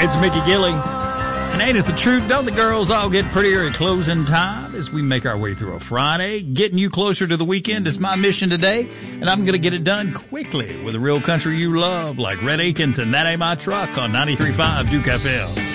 It's Mickey Gilly. And ain't it the truth? Don't the girls all get prettier at closing time as we make our way through a Friday? Getting you closer to the weekend is my mission today, and I'm going to get it done quickly with a real country you love, like Red Akins and That Ain't My Truck on 93.5 Duke FM.